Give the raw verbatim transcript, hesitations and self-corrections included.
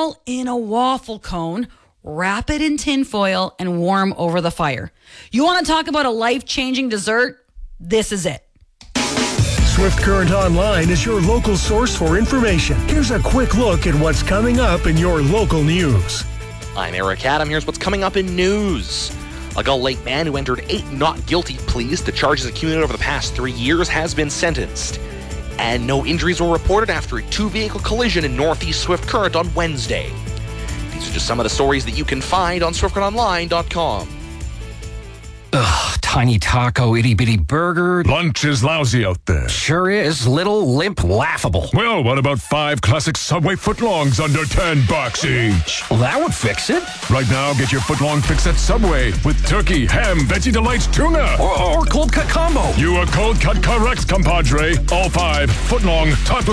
all in a waffle cone, wrap it in tinfoil, and warm over the fire. You want to talk about a life-changing dessert? This is it. Swift Current Online is your local source for information. Here's a quick look at what's coming up in your local news. I'm Eric Adam. Here's what's coming up in news. A Gull Lake man who entered eight not guilty pleas to charges accumulated over the past three years has been sentenced. And no injuries were reported after a two-vehicle collision in Northeast Swift Current on Wednesday. These are just some of the stories that you can find on swift current online dot com. Ugh, tiny taco, itty-bitty burger. Lunch is lousy out there. Sure is. Little, limp, laughable. Well, what about five classic Subway footlongs under ten bucks each? Well, that would fix it. Right now, get your footlong fix at Subway with turkey, ham, veggie delights, tuna. Or, or cold cut combo. You are cold cut correct, compadre. All five footlong taco